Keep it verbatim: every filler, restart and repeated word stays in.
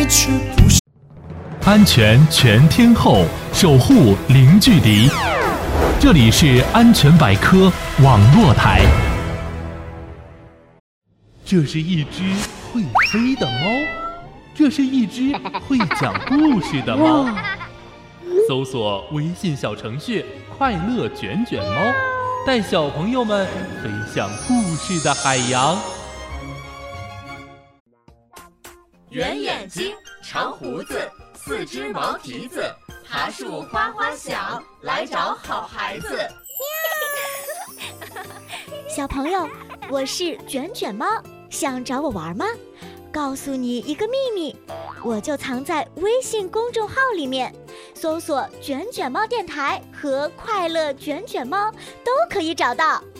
你却不是。 安全全天候，守护零距离。这里是安全百科网络台。这是一只会飞的猫，这是一只会讲故事的猫。搜索微信小程序“快乐卷卷猫”，带小朋友们飞向故事的海洋。 圆眼睛，长胡子，四只毛蹄子，爬树花花响，来找好孩子。 小朋友，我是卷卷猫，想找我玩吗？告诉你一个秘密，我就藏在微信公众号里面，搜索卷卷猫电台和快乐卷卷猫都可以找到。